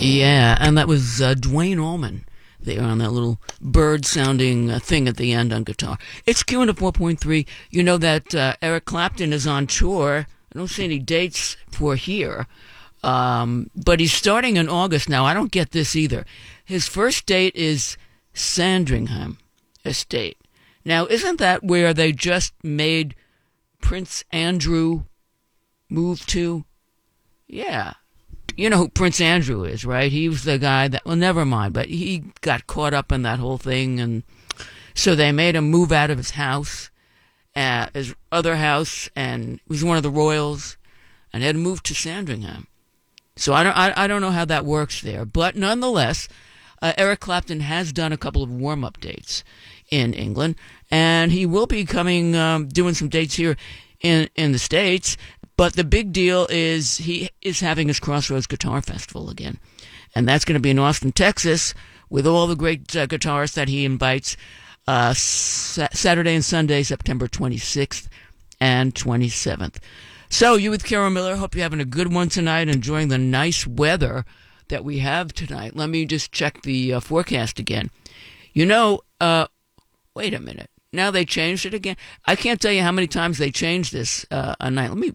Yeah, and that was Duane Allman there on that little bird-sounding thing at the end on guitar. It's Q104.3. You know that Eric Clapton is on tour. I don't see any dates for here, but he's starting in August. Now, I don't get this either. His first date is Sandringham Estate. Now, isn't that where they just made Prince Andrew move to? Yeah. You know who Prince Andrew is, right? He was the guy that, well, never mind, but he got caught up in that whole thing, and so they made him move out of his house, his other house, and he was one of the royals, and had moved to Sandringham. So I don't know how that works there, but nonetheless, Eric Clapton has done a couple of warm-up dates in England, and he will be coming, doing some dates here in the States. But the big deal is he is having his Crossroads Guitar Festival again. And that's going to be in Austin, Texas, with all the great guitarists that he invites Saturday and Sunday, September 26th and 27th. So you with Carol Miller, hope you're having a good one tonight, enjoying the nice weather that we have tonight. Let me just check the forecast again. You know, wait a minute. Now they changed it again. I can't tell you how many times they changed this a night. Let me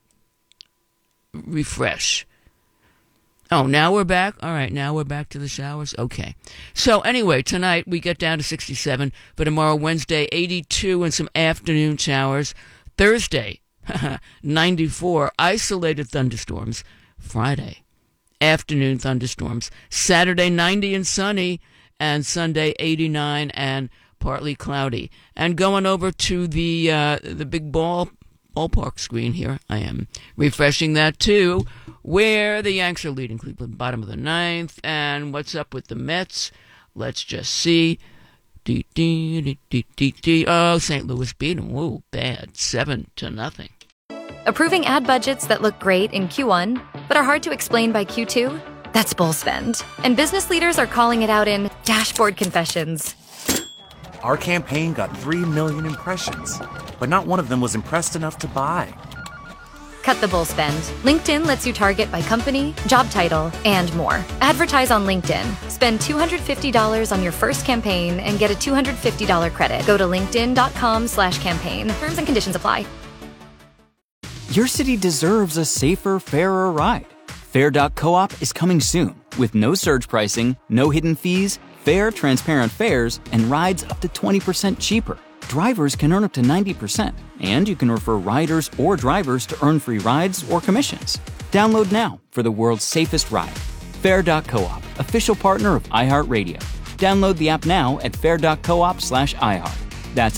refresh. Oh, now we're back? All right, now we're back to the showers? Okay. So anyway, tonight we get down to 67. For tomorrow, Wednesday, 82 and some afternoon showers. Thursday, 94, isolated thunderstorms. Friday, afternoon thunderstorms. Saturday, 90 and sunny. And Sunday, 89 and partly cloudy. And going over to the big ballpark screen here, I am refreshing that too, where the Yanks are leading Cleveland, bottom of the ninth. And what's up with the Mets? Let's just see. Oh, St. Louis beat them. Whoa, bad. 7-0. Approving ad budgets that look great in Q1, but are hard to explain by Q2? That's bull spend. And business leaders are calling it out in dashboard confessions. Our campaign got 3 million impressions, but not one of them was impressed enough to buy. Cut the bull spend. LinkedIn lets you target by company, job title, and more. Advertise on LinkedIn. Spend $250 on your first campaign and get a $250 credit. Go to linkedin.com/campaign. Terms and conditions apply. Your city deserves a safer, fairer ride. Fair.coop is coming soon with no surge pricing, no hidden fees, fair, transparent fares, and rides up to 20% cheaper. Drivers can earn up to 90%, and you can refer riders or drivers to earn free rides or commissions. Download now for the world's safest ride. Fair.coop, official partner of iHeartRadio. Download the app now at fair.coop/iHeart. That's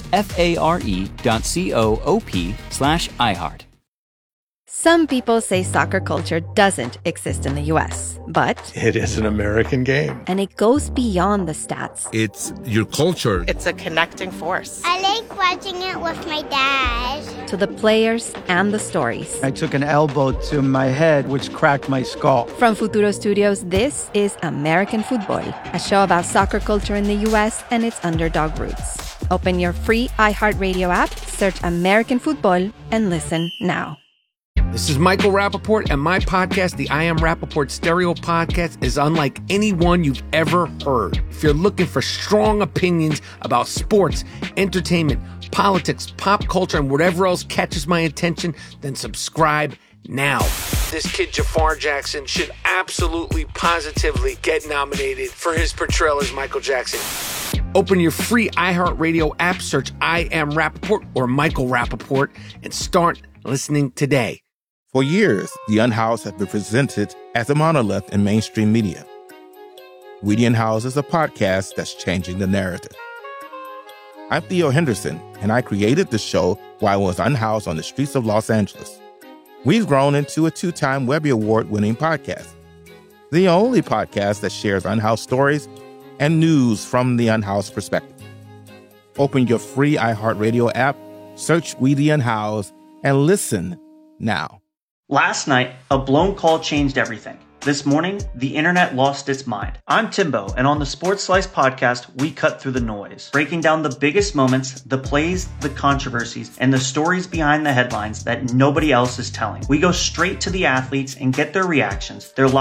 FARE.coop/iHeart. Some people say soccer culture doesn't exist in the U.S., but it is an American game. And it goes beyond the stats. It's your culture. It's a connecting force. I like watching it with my dad. To the players and the stories. I took an elbow to my head, which cracked my skull. From Futuro Studios, this is American Football, a show about soccer culture in the U.S. and its underdog roots. Open your free iHeartRadio app, search American Football, and listen now. This is Michael Rappaport, and my podcast, the I Am Rappaport Stereo Podcast, is unlike any one you've ever heard. If you're looking for strong opinions about sports, entertainment, politics, pop culture, and whatever else catches my attention, then subscribe now. This kid Jafar Jackson should absolutely, positively get nominated for his portrayal as Michael Jackson. Open your free iHeartRadio app, search I Am Rappaport or Michael Rappaport, and start listening today. For years, The Unhoused have been presented as a monolith in mainstream media. We the Unhoused is a podcast that's changing the narrative. I'm Theo Henderson, and I created the show while I was unhoused on the streets of Los Angeles. We've grown into a 2-time Webby Award-winning podcast, the only podcast that shares unhoused stories and news from the unhoused perspective. Open your free iHeartRadio app, search We the Unhoused, and listen now. Last night, a blown call changed everything. This morning, the internet lost its mind. I'm Timbo, and on the Sports Slice podcast, we cut through the noise, breaking down the biggest moments, the plays, the controversies, and the stories behind the headlines that nobody else is telling. We go straight to the athletes and get their reactions, their